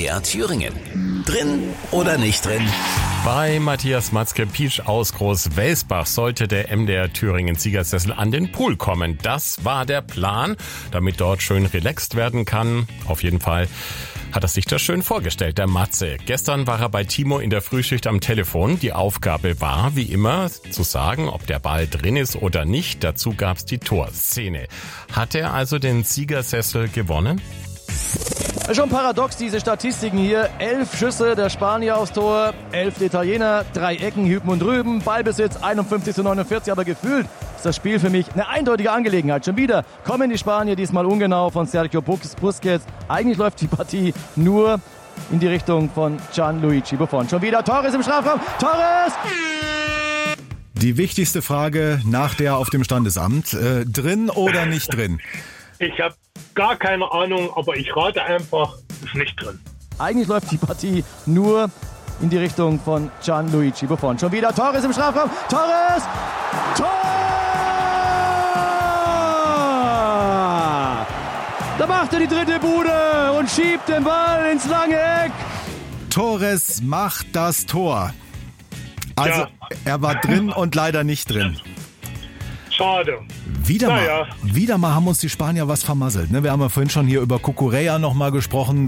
MDR Thüringen. Drin oder nicht drin? Bei Matthias Matzke-Pietsch aus Groß-Welsbach sollte der MDR Thüringen Siegersessel an den Pool kommen. Das war der Plan, damit dort schön relaxt werden kann. Auf jeden Fall hat er sich das schön vorgestellt, der Matze. Gestern war er bei Timo in der Frühschicht am Telefon. Die Aufgabe war, wie immer, zu sagen, ob der Ball drin ist oder nicht. Dazu gab's die Torszene. Hat er also den Siegersessel gewonnen? Schon paradox, diese Statistiken hier. 11 Schüsse der Spanier aufs Tor, 11 der Italiener, 3 Ecken, Hüben und Drüben, Ballbesitz 51:49, aber gefühlt ist das Spiel für mich eine eindeutige Angelegenheit. Schon wieder kommen die Spanier, diesmal ungenau von Sergio Busquets. Eigentlich läuft die Partie nur in die Richtung von Gianluigi Buffon. Schon wieder Torres im Strafraum, Torres! Die wichtigste Frage nach der auf dem Standesamt, drin oder nicht drin? Ich habe gar keine Ahnung, aber ich rate einfach, ist nicht drin. Eigentlich läuft die Partie nur in die Richtung von Gianluigi Buffon. Schon wieder Torres im Strafraum. Torres! Tor! Da macht er die dritte Bude und schiebt den Ball ins lange Eck. Torres macht das Tor. Also Ja. Er war drin und leider nicht drin. Schade. Wieder mal haben uns die Spanier was vermasselt. Ne? Wir haben ja vorhin schon hier über Cucurella nochmal gesprochen.